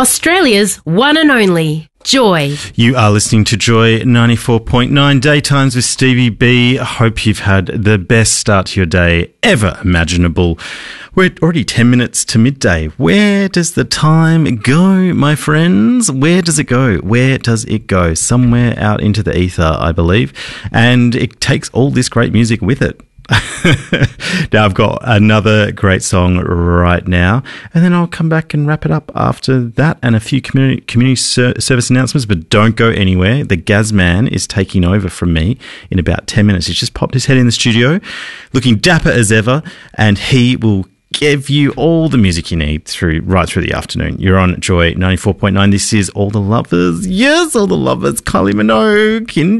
Australia's one and only Joy. You are listening to Joy 94.9 Daytimes with Stevie B. I hope you've had the best start to your day ever imaginable. We're already 10 minutes to midday. Where does the time go, my friends? Where does it go? Where does it go? Somewhere out into the ether, I believe. And it takes all this great music with it. Now I've got another great song right now, and then I'll come back and wrap it up after that and a few community service announcements, but don't go anywhere. The Gazman is taking over from me in about 10 minutes. He's just popped his head in the studio looking dapper as ever, and he will give you all the music you need right through the afternoon. You're on Joy 94.9. This is All the Lovers. Yes, All the Lovers. Kylie Minogue.